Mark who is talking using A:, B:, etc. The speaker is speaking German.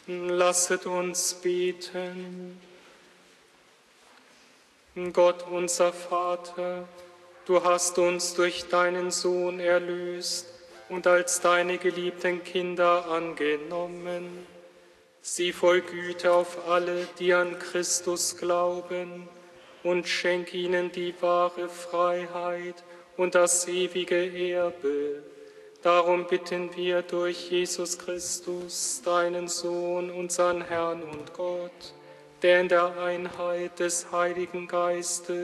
A: Lasset uns beten. Gott, unser Vater, du hast uns durch deinen Sohn erlöst und als deine geliebten Kinder angenommen. Sieh voll Güte auf alle, die an Christus glauben, und schenk ihnen die wahre Freiheit und das ewige Erbe. Darum bitten wir durch Jesus Christus, deinen Sohn, unseren Herrn und Gott, der in der Einheit des Heiligen Geistes